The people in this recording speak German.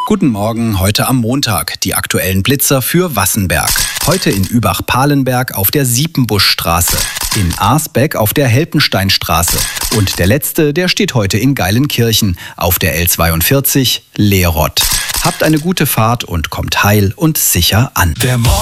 Guten Morgen, heute am Montag. Die aktuellen Blitzer für Wassenberg. Heute in Übach-Palenberg auf der Siepenbuschstraße. In Arsbeck auf der Helpensteinstraße. Und der letzte, der steht heute in Geilenkirchen auf der L42 Leerott. Habt eine gute Fahrt und kommt heil und sicher an.